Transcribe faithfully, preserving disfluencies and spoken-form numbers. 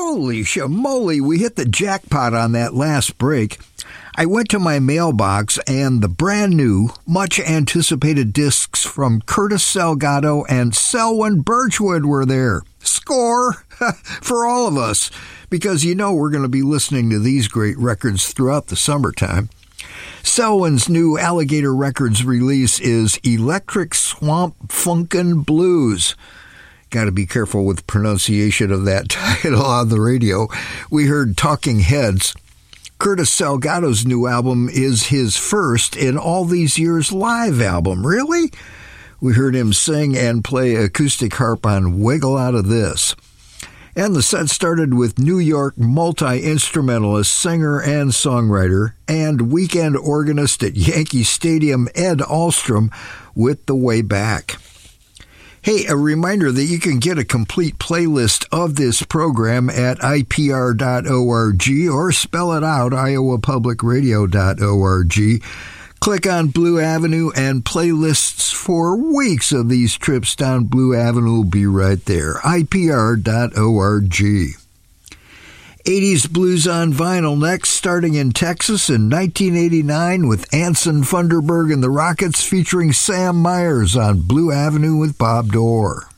Holy shamoly, we hit the jackpot on that last break. I went to my mailbox and the brand new, much anticipated discs from Curtis Salgado and Selwyn Birchwood were there. Score for all of us, because you know we're going to be listening to these great records throughout the summertime. Selwyn's new Alligator Records release is Electric Swamp Funkin' Blues. Got to be careful with pronunciation of that title on the radio. We heard Talking Heads. Curtis Salgado's new album is his first in all these years live album. Really? We heard him sing and play acoustic harp on Wiggle Out of This. And the set started with New York multi-instrumentalist, singer, and songwriter, and weekend organist at Yankee Stadium, Ed Alstrom, with The Way Back. Hey, a reminder that you can get a complete playlist of this program at I P R dot org or spell it out, iowa public radio dot org. Click on Blue Avenue and playlists for weeks of these trips down Blue Avenue will be right there, I P R dot org. eighties blues on vinyl next, starting in Texas in nineteen eighty-nine with Anson Funderburgh and the Rockets featuring Sam Myers on Blue Avenue with Bob Dorr.